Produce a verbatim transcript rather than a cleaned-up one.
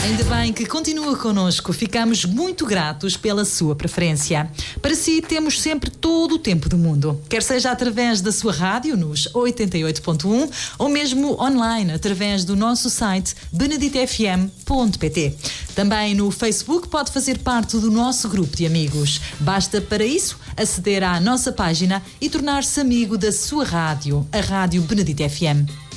Ainda bem que continua connosco. Ficamos muito gratos pela sua preferência. Para si, temos sempre todo o tempo do mundo. Quer seja através da sua rádio, nos oitenta e oito ponto um, ou mesmo online, através do nosso site benedito f m ponto p t. Também no Facebook pode fazer parte do nosso grupo de amigos. Basta para isso aceder à nossa página e tornar-se amigo da sua rádio, a Rádio Benedito F M.